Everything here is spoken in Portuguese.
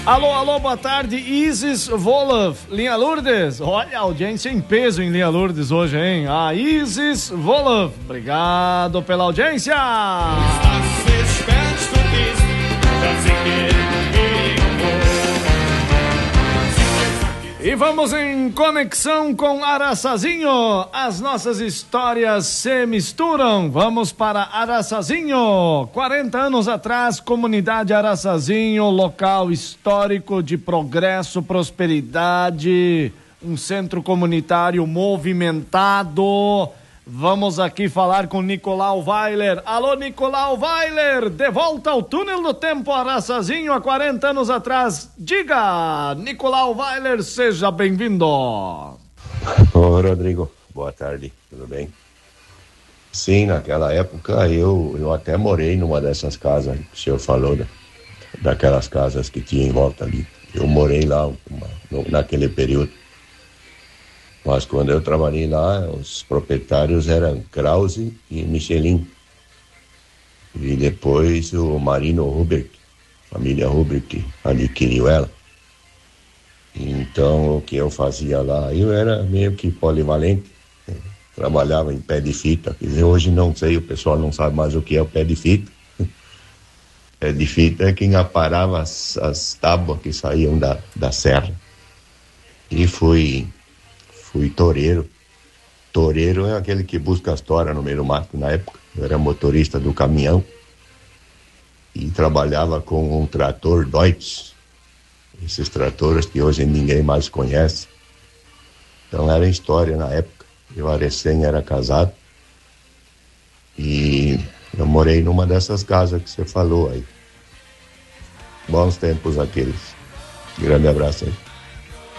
Alô, alô, boa tarde, Isis Volov, Linha Lourdes. Olha, a audiência em peso em Linha Lourdes hoje, hein? A Isis Volov, obrigado pela audiência. E vamos em conexão com Araçazinho. As nossas histórias se misturam. Vamos para Araçazinho. 40 anos atrás, comunidade Araçazinho, local histórico de progresso, prosperidade, um centro comunitário movimentado. Vamos aqui falar com Nicolau Weiler. Alô, Nicolau Weiler, de volta ao túnel do tempo Araçazinho há 40 anos atrás. Diga, Nicolau Weiler, seja bem-vindo. Ô, Rodrigo, boa tarde, tudo bem? Sim, naquela época eu até morei numa dessas casas que o senhor falou, daquelas casas que tinha em volta ali. Eu morei lá naquele período. Mas quando eu trabalhei lá, os proprietários eram Krause e Michelin. E depois o Marino Hubert, família Hubert, adquiriu ela. Então o que eu fazia lá, eu era meio que polivalente. Trabalhava em pé de fita. Quer dizer, hoje não sei, o pessoal não sabe mais o que é o pé de fita. Pé de fita é quem aparava as tábuas que saíam da serra. E fui toureiro. Toureiro é aquele que busca as toras no meio do mato na época. Eu era motorista do caminhão e trabalhava com um trator Deutz. Esses tratores que hoje ninguém mais conhece. Então era história na época. Eu era casado e eu morei numa dessas casas que você falou aí. Bons tempos aqueles. Grande abraço aí.